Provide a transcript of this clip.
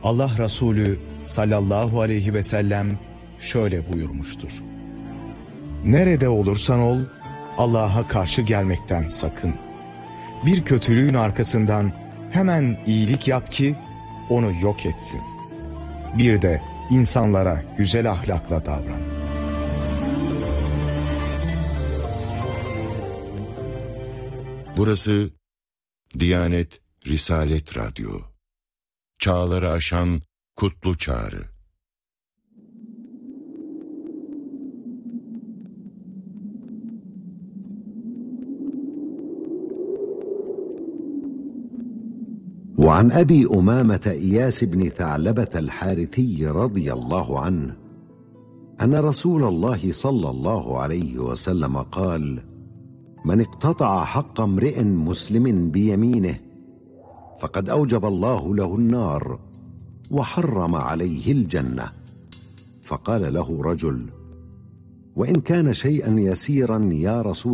Allah Resulü sallallahu aleyhi ve sellem şöyle buyurmuştur. Nerede olursan ol, Allah'a karşı gelmekten sakın. Bir kötülüğün arkasından hemen iyilik yap ki onu yok etsin. Bir de insanlara güzel ahlakla davran. Burası Diyanet Risalet Radyo. Çağları aşan kutlu çağrı. وعن أبي أمامة إياس بن ثعلبة الحارثي رضي الله عنه أن رسول الله صلى الله عليه وسلم قال: من اقتطع حق امرئ مسلم بيمينه فقد أوجب الله له النار وحرم عليه الجنة. فقال له رجل: وإن كان شيئا يسيرا يا رسول